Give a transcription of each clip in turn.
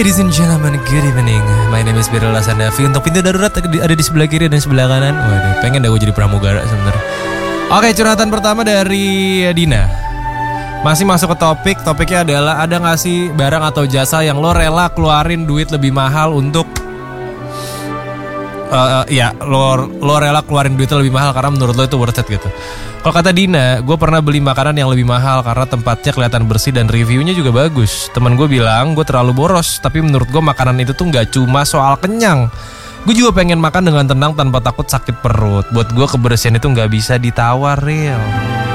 Ladies and gentlemen, good evening. My name is Birul Hasandafi. Untuk pintu darurat ada di sebelah kiri dan sebelah kanan. Waduh, pengen dah gue jadi pramugara sebenarnya. Oke, curhatan pertama dari Dina. Masih masuk ke topik. Topiknya adalah ada gak sih barang atau jasa yang lo rela keluarin duit lebih mahal untuk lo rela keluarin duit lebih mahal karena menurut lo itu worth it gitu. Kalau kata Dina, gue pernah beli makanan yang lebih mahal karena tempatnya kelihatan bersih dan reviewnya juga bagus. Temen gue bilang gue terlalu boros, tapi menurut gue makanan itu tuh gak cuma soal kenyang. Gue juga pengen makan dengan tenang tanpa takut sakit perut. Buat gue kebersihan itu gak bisa ditawar, real.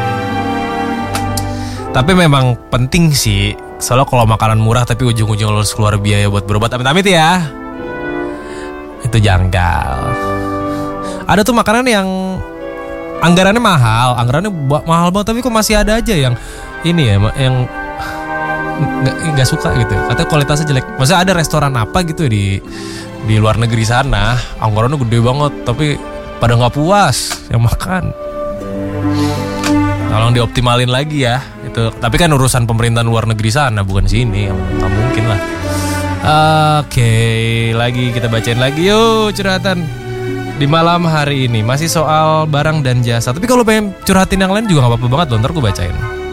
Tapi memang penting sih, soalnya kalau makanan murah tapi ujung-ujung lo harus keluar biaya buat berobat, amit-amit ya. Itu janggal. Ada tuh makanan yang anggarannya mahal banget, tapi kok masih ada aja yang ini ya, yang nggak suka gitu. Katanya kualitasnya jelek. Maksudnya ada restoran apa gitu di luar negeri sana, anggarannya gede banget, tapi pada nggak puas yang makan. Tolong dioptimalin lagi ya itu. Tapi kan urusan pemerintahan luar negeri sana, bukan sini. Nggak mungkin lah. Oke, lagi kita bacain lagi yuk curhatan di malam hari ini. Masih soal barang dan jasa. Tapi kalau pengen curhatin yang lain juga gak apa-apa banget loh, ntar gue bacain.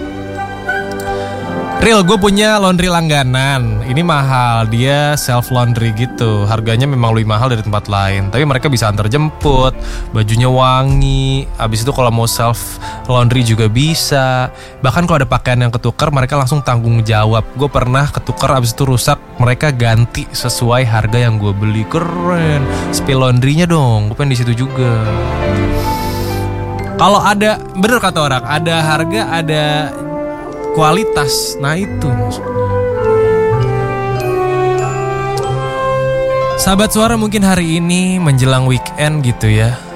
Real, gue punya laundry langganan. Ini mahal, dia self laundry gitu. Harganya memang lebih mahal dari tempat lain, tapi mereka bisa antar jemput, bajunya wangi. Abis itu kalau mau self laundry juga bisa. Bahkan kalau ada pakaian yang ketukar, mereka langsung tanggung jawab. Gue pernah ketukar, abis itu rusak, mereka ganti sesuai harga yang gue beli. Keren. Spill laundry-nya dong, gue pengen di situ juga. Kalau ada, bener kata orang, ada harga, ada kualitas. Nah itu maksudnya. Sahabat Suara, mungkin hari ini menjelang weekend gitu ya,